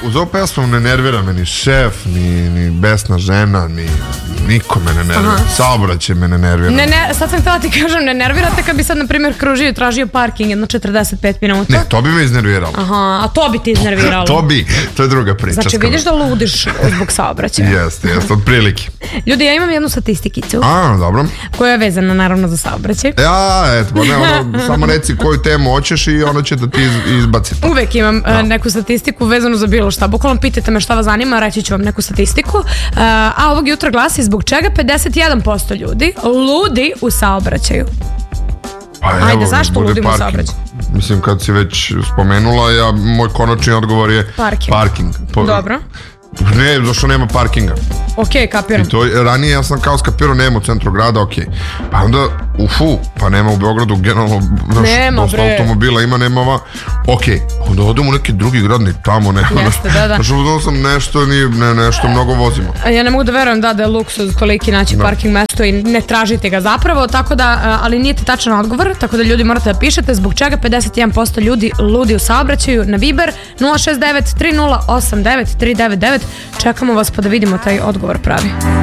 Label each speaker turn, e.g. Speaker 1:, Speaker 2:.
Speaker 1: uz ovu pesmu ne nervira me ni šef, ni besna žena, ni niko me ne nervira. Saobraćaj me ne nervira.
Speaker 2: Sad sam htjela ti kažem, ne nervirate kad bi sad, na primjer, kružio i tražio parking jedno 45 minuta?
Speaker 1: Ne, to bi me iznerviralo.
Speaker 2: A to bi ti iznerviralo?
Speaker 1: To je druga priča.
Speaker 2: Znači vidiš da ludiš zbog saobraćaja.
Speaker 1: Jeste, od prilike.
Speaker 2: Ljudi, ja imam jednu statistikicu.
Speaker 1: Dobro.
Speaker 2: Koja je vezana naravno za saobraćaj.
Speaker 1: Eto, samo reci koju temu hoćeš i ona će da ti izbaciti.
Speaker 2: Uvek imam neku statistiku vezanu za bilo šta. Bukvalno pitajte me šta vas zanima, reći ću vam neku statistiku. A ovog jutra glasi zbog čega 51% ljudi ludi u saobraćaju. Ajde, zašto ludimo u saobraćaju?
Speaker 1: Mislim, kad si već spomenula, moj konačni odgovor je parking.
Speaker 2: Dobro.
Speaker 1: Ne, zašto nema parkinga.
Speaker 2: Ok, kapiram.
Speaker 1: Ranije ja sam kao skapirao, nema u centru grada, ok. Pa onda, pa nema u Beogradu, generalno, dosta automobila ima, nema ova, ok. Onda odemo u neki drugi grad, ni tamo nema.
Speaker 2: Jeste, da.
Speaker 1: Znači, uzmano sam nešto mnogo vozimo.
Speaker 2: Ja ne mogu da verujem da je luksuz toliki naći parking mesto i ne tražite ga zapravo, tako da, ali nije ti tačan odgovor, tako da ljudi morate da pišete zbog čega 51% ljudi ludi u saobraćaju na Viber 069 3089 399. Čekamo vas pa da vidimo taj odgovor pravi.